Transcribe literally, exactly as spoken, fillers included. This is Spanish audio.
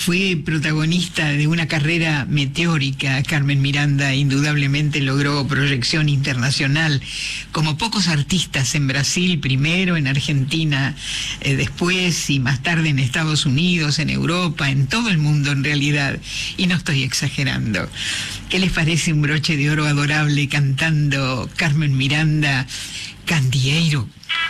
fue protagonista de una carrera meteórica. Carmen Miranda indudablemente logró proyección internacional, como pocos artistas, en Brasil primero, en Argentina eh, después, y más tarde en Estados Unidos, en Europa, en todo el mundo en realidad, y no estoy exagerando. ¿Qué les parece un broche de oro adorable cantando Carmen Miranda, Candeeiro?